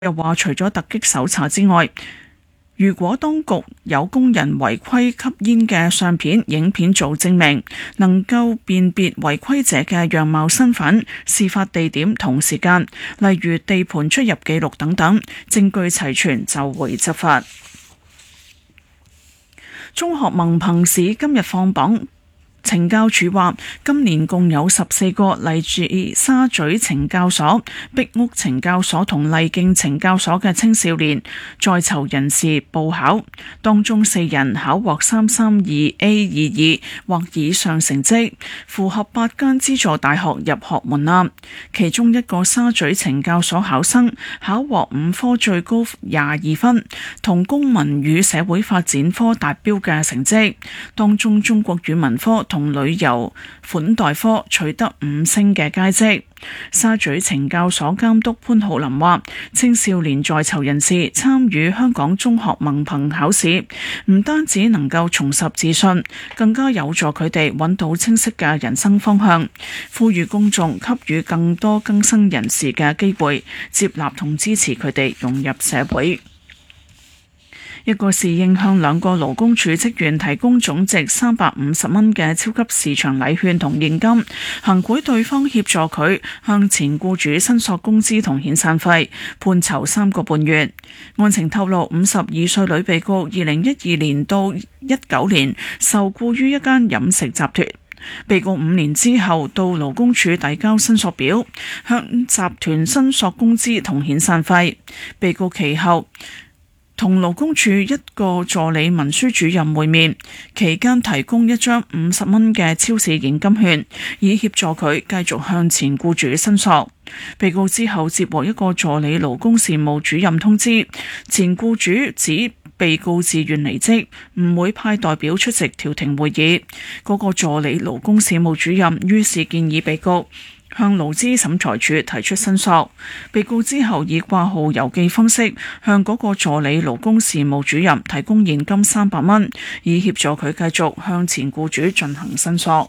又話除咗突擊搜查之外，如果當局有工人違規吸煙嘅相片、影片做證明，能夠辨別違規者嘅樣貌、身份、事發地點同時間，例如地盤出入記錄等等，證據齊全就會執法。中學文憑試今日放榜。懲教署話，今年共有14個嚟自沙咀懲教所、壁屋懲教所同麗徑懲教所嘅青少年在囚人士報考，當中4人考獲 332A22 或以上成績，符合8間資助大學入學門檻。其中一個沙咀懲教所考生考獲5科最高22分，同公民與社會發展科達標嘅成績，當中中國語文科同旅遊款待科取得5星嘅佳績。沙咀懲教所監督潘浩林話，青少年在囚人士參與香港中學文憑考試，唔單止能夠重拾自信，更加有助佢哋揾到清晰嘅人生方向。呼籲公眾給予更多更生人士嘅機會，接納同支持佢哋融入社會。一個侍應向2個勞工處職員提供總值350蚊嘅超級市場禮券同現金，行賄對方協助佢向前僱主申索工資同遣散費，判囚3個半月。案情透露，52歲女被告2012年到19年受僱於一間飲食集團，被告5年之後到勞工處遞交申索表，向集團申索工資同遣散費。被告其後同勞工處一個助理文書主任會面，期間提供一張50蚊嘅超市現金券，以協助佢繼續向前僱主申索。被告之後接獲一個助理勞工事務主任通知，前僱主指被告自願離職，唔會派代表出席調停會議。嗰個助理勞工事務主任於是建議被告向勞資審裁處提出申索。被告之後以掛號郵寄方式向嗰個助理勞工事務主任提供現金300蚊，以協助佢繼續向前僱主進行申索。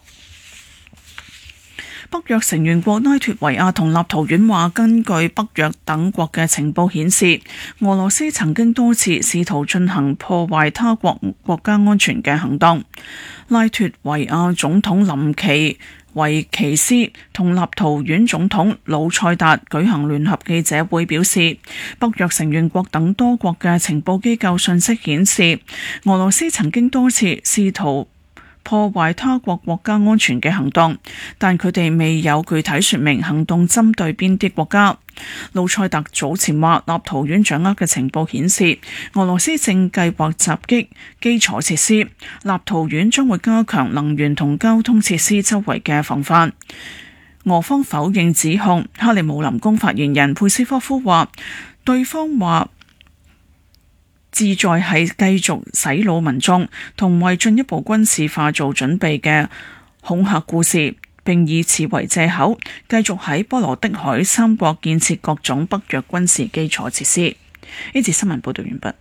北約成員國拉脫維亞同立陶宛話，根據北約等國嘅情報顯示，俄羅斯曾經多次試圖進行破壞他國國家安全嘅行動。拉脫維亞總統林奇維奇斯同立陶宛總統魯塞達舉行聯合記者會，表示北約成員國等多國嘅情報機構信息顯示，俄羅斯曾經多次試圖破壞他國國家安全嘅行動，但佢哋未有具體說明行動針對邊啲國家。魯塞特早前話，立陶宛掌握嘅情報顯示，俄羅斯正計劃襲擊基礎設施，立陶宛將會加強能源同交通設施周圍嘅防範。俄方否認指控。克里姆林宮發言人佩斯科夫話，對方話志在係繼續洗腦民眾同為進一步軍事化做準備嘅恐嚇故事，並以此為借口繼續喺波羅的海3國建設各種北約軍事基礎設施。呢節新聞報道完畢。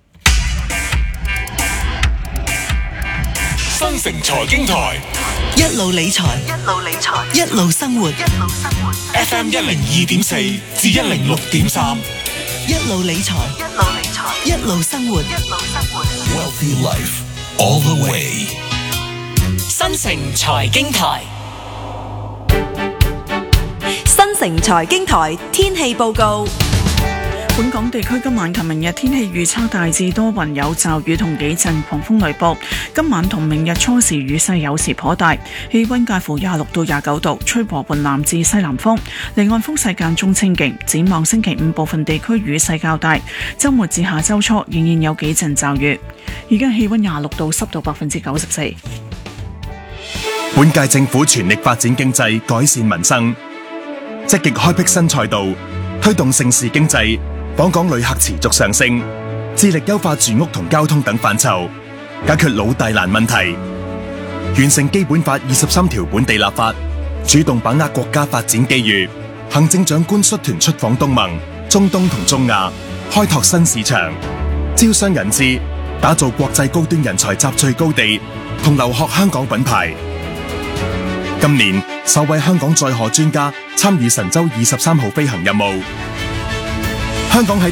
新城財經台一路理財，一路生活。 FM 102.4至106.3， 一路理財，一路生活。 Wealthy Life all the way。 新城財經台，新城財經台天氣報告。 本港地區今晚及明日天氣預測大致多雲有驟雨同幾陣狂風雷暴，今晚同明日初時雨勢有時頗大，氣溫介乎26到29度，吹和緩南至西南風，離岸風勢間中清勁。展望星期5部分地區雨勢較大，周末至下周初仍然有幾陣驟雨。而家氣溫26度，濕度94%。 本屆政府全力發展經濟，改善民生，積極開闢新賽道，推動盛事經濟。訪港旅客持續上升，致力優化住屋同交通等範疇，解決老大難問題，完成基本法23條本地立法，主動把握國家發展機遇。行政長官率團出訪東盟、中東同中亞，開拓新市場，招商引資，打造國際高端人才集聚高地同留學香港品牌。今年首位香港載荷專家參與神舟23號飛行任務。香港喺